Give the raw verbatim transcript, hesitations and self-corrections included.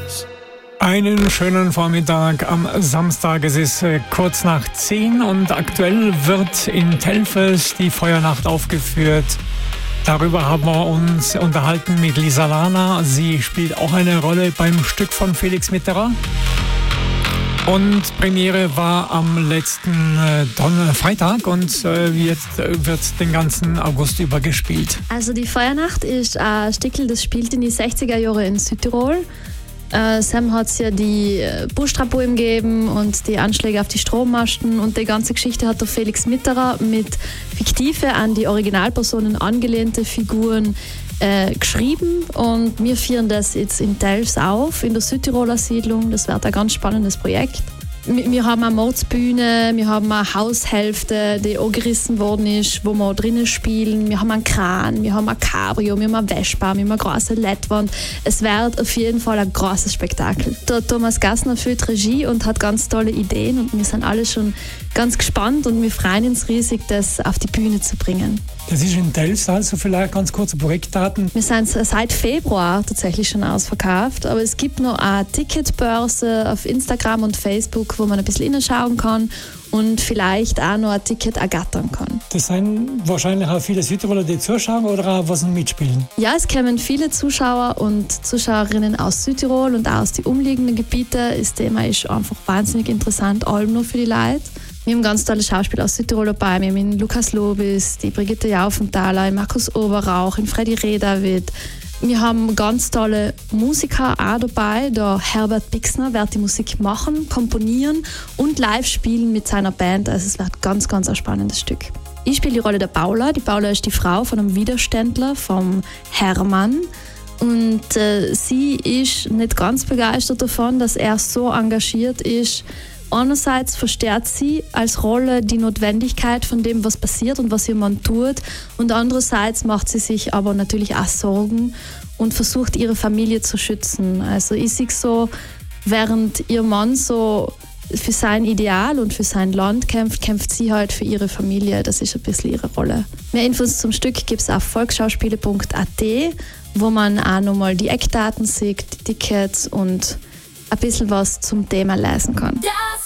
Jazz. Einen schönen Vormittag am Samstag. Es ist äh, kurz nach zehn und aktuell wird in Telfels die Feuernacht aufgeführt. Darüber haben wir uns unterhalten mit Lisa Lana. Sie spielt auch eine Rolle beim Stück von Felix Mitterer. Und Premiere war am letzten äh, Don- Freitag und äh, jetzt äh, wird den ganzen August über gespielt. Also die Feuernacht ist ein Stückel, das spielt in die sechziger Jahre in Südtirol. Äh, Sam hat es ja die äh, Buschtrapoem gegeben und die Anschläge auf die Strommasten und die ganze Geschichte hat der Felix Mitterer mit fiktive, an die Originalpersonen angelehnte Figuren äh, geschrieben und wir führen das jetzt in Telfs auf, in der Südtiroler Siedlung. Das wird ein ganz spannendes Projekt. Wir haben eine Mordsbühne, wir haben eine Haushälfte, die angerissen worden ist, wo wir drinnen spielen. Wir haben einen Kran, wir haben ein Cabrio, wir haben eine Vespa, wir haben eine große L E D-Wand. Es wird auf jeden Fall ein großes Spektakel. Der Thomas Gassner führt Regie und hat ganz tolle Ideen und wir sind alle schon ganz gespannt und wir freuen uns riesig, das auf die Bühne zu bringen. Das ist in Telfs, also vielleicht ganz kurze Projektdaten. Wir sind seit Februar tatsächlich schon ausverkauft, aber es gibt noch eine Ticketbörse auf Instagram und Facebook, wo man ein bisschen hineinschauen kann und vielleicht auch noch ein Ticket ergattern kann. Das sind wahrscheinlich auch viele Südtiroler, die zuschauen oder auch was mitspielen. Ja, es kommen viele Zuschauer und Zuschauerinnen aus Südtirol und auch aus den umliegenden Gebieten. Das Thema ist einfach wahnsinnig interessant, allem nur für die Leute. Wir haben ganz tolle Schauspieler aus Südtirol dabei. Wir haben den Lukas Lobis, die Brigitte Jaufenthaler, den Markus Oberrauch, den Freddy Rehdavid. Wir haben ganz tolle Musiker auch dabei. Der Herbert Bixner wird die Musik machen, komponieren und live spielen mit seiner Band. Also es wird ganz, ganz ein spannendes Stück. Ich spiele die Rolle der Paula. Die Paula ist die Frau von einem Widerständler, vom Hermann. Und äh, sie ist nicht ganz begeistert davon, dass er so engagiert ist. Einerseits verstärkt sie als Rolle die Notwendigkeit von dem, was passiert und was ihr Mann tut. Und andererseits macht sie sich aber natürlich auch Sorgen und versucht, ihre Familie zu schützen. Also ich sehe so, während ihr Mann so für sein Ideal und für sein Land kämpft, kämpft sie halt für ihre Familie. Das ist ein bisschen ihre Rolle. Mehr Infos zum Stück gibt es auf volksschauspiele punkt a t, wo man auch nochmal die Eckdaten sieht, die Tickets und ein bisschen was zum Thema lesen kann.